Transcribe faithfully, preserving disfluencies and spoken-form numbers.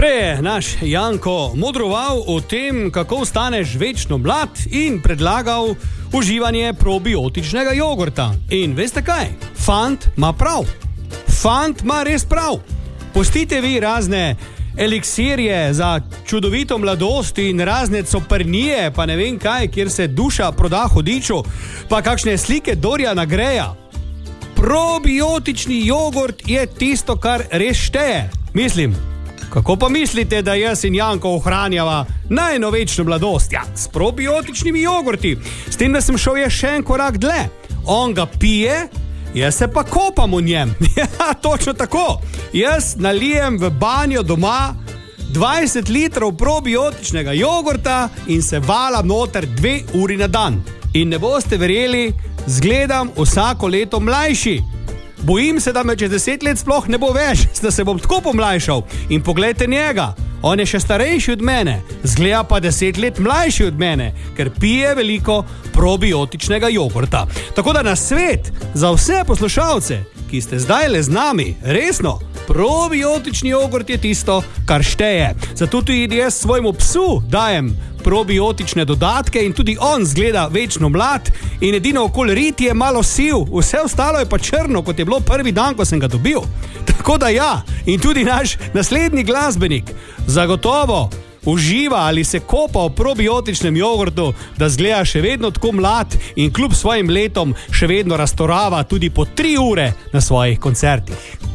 Prej je naš Janko modroval o tem, kako ostaneš večno mlad in predlagal uživanje probiotičnega jogurta. In veste kaj? Fant ima prav. Fant ima res prav. Pustite vi razne eliksirje za čudovito mladost in razne coprnije, pa ne vem kaj, kjer se duša proda hudiču, pa kakšne slike Doriana Greja. Probiotični jogurt je tisto, kar res šteje. Mislim, kako pa mislite, da jaz in Janko ohranjava najnovečno mladost? Ja, s probiotičnimi jogurti. S tem, da sem šel je še en korak dlje. On ga pije, jaz se pa kopam v njem. Ja, točno tako. Jaz nalijem v banjo doma dvajset litrov probiotičnega jogurta in se valam noter dve uri na dan. In ne boste verjeli, zgledam vsako leto mlajši. Bojim se, da me čez deset let sploh ne bo več, da se bom tako pomlajšal. In poglejte njega, on je še starejši od mene, zgleda pa deset let mlajši od mene, ker pije veliko probiotičnega jogurta. Tako da na svet za vse poslušalce, ki ste zdaj le z nami, resno, probiotični jogurt je tisto, kar šteje. Zato tudi jaz svojemu psu dajem probiotične dodatke in tudi on zgleda večno mlad in edino okoli rit je malo siv, vse ostalo je pa črno, kot je bilo prvi dan, ko sem ga dobil. Tako da ja, in tudi naš naslednji glasbenik zagotovo uživa ali se kopa v probiotičnem jogurtu, da zgleda še vedno tako mlad in kljub svojim letom še vedno raztorava tudi po tri ure na svojih koncertih.